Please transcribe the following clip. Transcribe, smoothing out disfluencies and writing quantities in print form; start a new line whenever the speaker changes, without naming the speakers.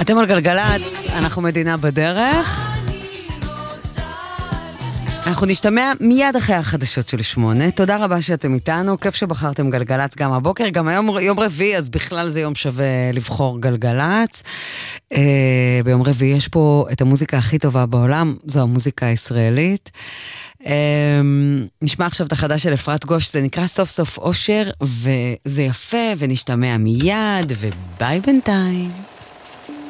אתם על גלגלץ, אנחנו מדינה בדרך. אנחנו נשתמע מיד אחרי החדשות של 8. תודה רבה שאתם איתנו, כיף שבחרתם גלגלץ גם הבוקר, גם היום יום רביעי, אז בכלל זה יום שווה לבחור גלגלץ. ביום רביעי יש פה את המוזיקה הכי טובה בעולם, זו המוזיקה הישראלית. נשמע עכשיו את החדש של אפרת גוש, זה נקרא סוף סוף אושר, וזה יפה, ונשתמע מיד, וביי בינתיים.